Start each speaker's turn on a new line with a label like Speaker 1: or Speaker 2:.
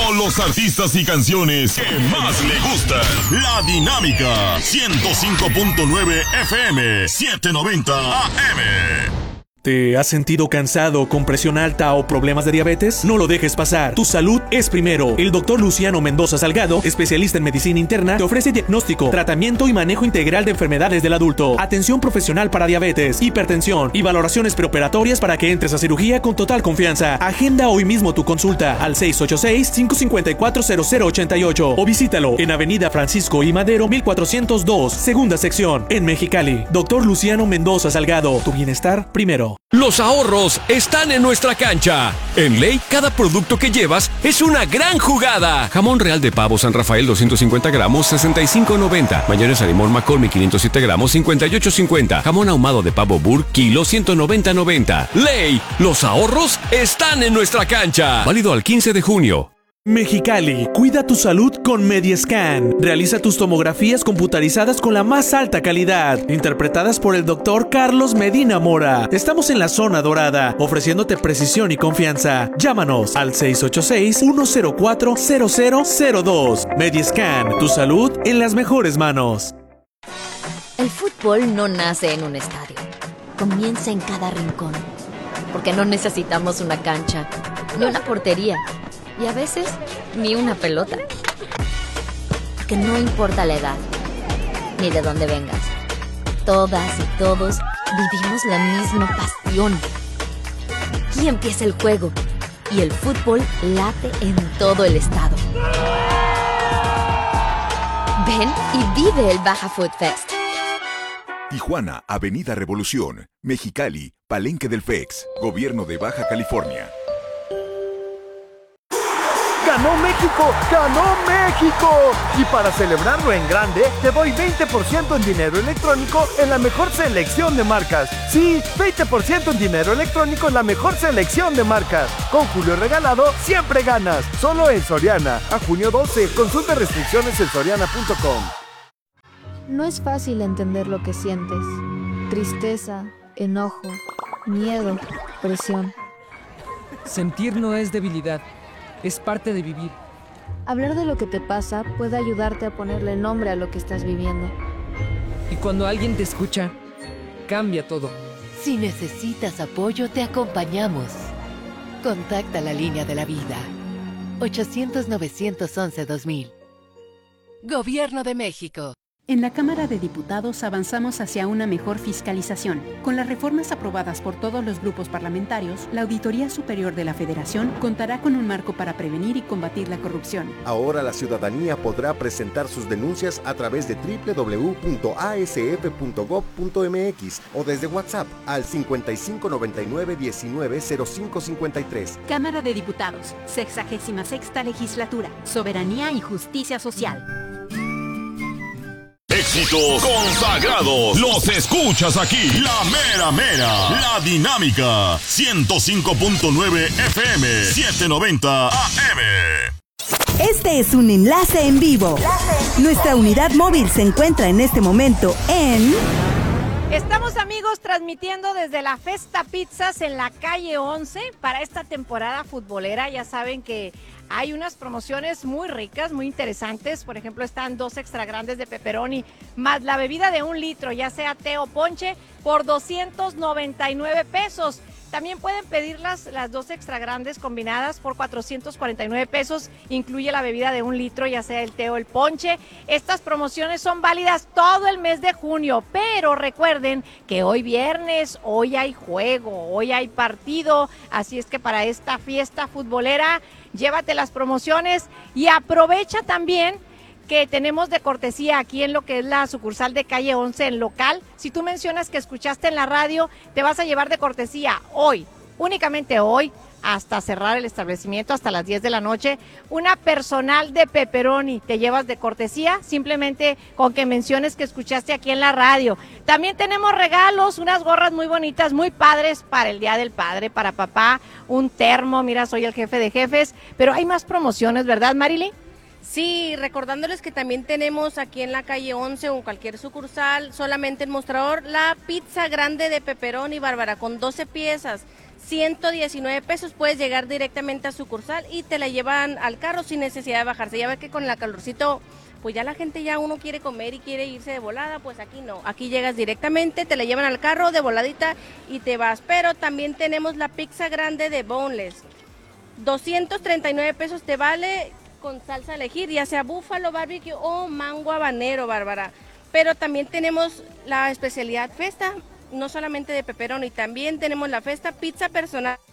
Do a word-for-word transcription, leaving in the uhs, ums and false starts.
Speaker 1: con los artistas y canciones que más le gustan. La Dinámica, ciento cinco punto nueve F M, setecientos noventa A M.
Speaker 2: ¿Te has sentido cansado, con presión alta o problemas de diabetes? No lo dejes pasar. Tu salud es primero. El doctor Luciano Mendoza Salgado, especialista en medicina interna, te ofrece diagnóstico, tratamiento y manejo integral de enfermedades del adulto, atención profesional para diabetes, hipertensión y valoraciones preoperatorias para que entres a cirugía con total confianza. Agenda hoy mismo tu consulta al seis ocho seis, cinco cinco cuatro, cero cero ocho ocho o visítalo en Avenida Francisco I. Madero mil cuatrocientos dos, segunda sección, en Mexicali. Doctor Luciano Mendoza Salgado, tu bienestar primero.
Speaker 3: Los ahorros están en nuestra cancha. En Ley, cada producto que llevas es una gran jugada. Jamón real de pavo San Rafael doscientos cincuenta gramos, sesenta y cinco noventa. Mayonesa limón McCormick quinientos siete gramos, cincuenta y ocho cincuenta. Jamón ahumado de pavo Burr, kilo ciento noventa noventa. Ley, los ahorros están en nuestra cancha. Válido al quince de junio.
Speaker 2: Mexicali, cuida tu salud con Mediascan. Realiza tus tomografías computarizadas con la más alta calidad, interpretadas por el doctor Carlos Medina Mora. Estamos en la zona dorada, ofreciéndote precisión y confianza. Llámanos al seis ocho seis, uno cero cuatro, cero cero cero dos. Mediascan, tu salud en las mejores manos.
Speaker 4: El fútbol no nace en un estadio, comienza en cada rincón, porque no necesitamos una cancha, ni una portería, y a veces ni una pelota. Porque no importa la edad, ni de dónde vengas, todas y todos vivimos la misma pasión. Aquí empieza el juego y el fútbol late en todo el estado. Ven y vive el Baja Food Fest.
Speaker 5: Tijuana, Avenida Revolución. Mexicali, Palenque del F E X, Gobierno de Baja California.
Speaker 6: ¡Ganó México! ¡Ganó México! Y para celebrarlo en grande, te doy veinte por ciento en dinero electrónico en la mejor selección de marcas. Sí, veinte por ciento en dinero electrónico en la mejor selección de marcas. Con Julio Regalado, siempre ganas. Solo en Soriana. A junio doce. Consulta restricciones en soriana punto com.
Speaker 7: No es fácil entender lo que sientes. Tristeza, enojo, miedo, presión.
Speaker 8: Sentir no es debilidad. Es parte de vivir.
Speaker 7: Hablar de lo que te pasa puede ayudarte a ponerle nombre a lo que estás viviendo.
Speaker 8: Y cuando alguien te escucha, cambia todo.
Speaker 9: Si necesitas apoyo, te acompañamos. Contacta la línea de la vida. ochocientos, novecientos once, dos mil. Gobierno de México.
Speaker 10: En la Cámara de Diputados avanzamos hacia una mejor fiscalización. Con las reformas aprobadas por todos los grupos parlamentarios, la Auditoría Superior de la Federación contará con un marco para prevenir y combatir la corrupción.
Speaker 11: Ahora la ciudadanía podrá presentar sus denuncias a través de doble u doble u doble u punto a s f punto gob punto m x o desde WhatsApp al cincuenta y cinco noventa y nueve diecinueve cero cinco cincuenta y tres.
Speaker 10: Cámara de Diputados, sexagésima sexta Legislatura, Soberanía y Justicia Social.
Speaker 1: Éxitos consagrados los escuchas aquí. La mera mera. La Dinámica. ciento cinco punto nueve F M. setecientos noventa A M.
Speaker 12: Este es un enlace en vivo. Nuestra unidad móvil se encuentra en este momento en...
Speaker 13: Estamos, amigos, transmitiendo desde la Festa Pizzas en la calle once para esta temporada futbolera. Ya saben que hay unas promociones muy ricas, muy interesantes. Por ejemplo, están dos extra grandes de pepperoni más la bebida de un litro, ya sea té o ponche, por doscientos noventa y nueve pesos. También pueden pedir las, las dos extra grandes combinadas por cuatrocientos cuarenta y nueve pesos. Incluye la bebida de un litro, ya sea el té o el ponche. Estas promociones son válidas todo el mes de junio, pero recuerden que hoy viernes, hoy hay juego, hoy hay partido. Así es que para esta fiesta futbolera, llévate las promociones y aprovecha también que tenemos de cortesía aquí en lo que es la sucursal de calle once en local. Si tú mencionas que escuchaste en la radio, te vas a llevar de cortesía hoy, únicamente hoy, hasta cerrar el establecimiento, hasta las diez de la noche, una personal de pepperoni. Te llevas de cortesía simplemente con que menciones que escuchaste aquí en la radio. También tenemos regalos, unas gorras muy bonitas, muy padres para el Día del Padre, para papá, un termo, mira, soy el jefe de jefes, pero hay más promociones, ¿verdad, Marily?
Speaker 14: Sí, recordándoles que también tenemos aquí en la calle once o en cualquier sucursal, solamente en mostrador, la pizza grande de pepperoni, Bárbara, con doce piezas, ciento diecinueve pesos. Puedes llegar directamente a sucursal y te la llevan al carro sin necesidad de bajarse. Ya ves que con el calorcito, pues ya la gente ya uno quiere comer y quiere irse de volada, pues aquí no. Aquí llegas directamente, te la llevan al carro de voladita y te vas. Pero también tenemos la pizza grande de boneless. doscientos treinta y nueve pesos te vale con salsa a elegir, ya sea búfalo, barbecue o mango habanero, Bárbara. Pero también tenemos la especialidad festa, no solamente de pepperoni, también tenemos la festa pizza personal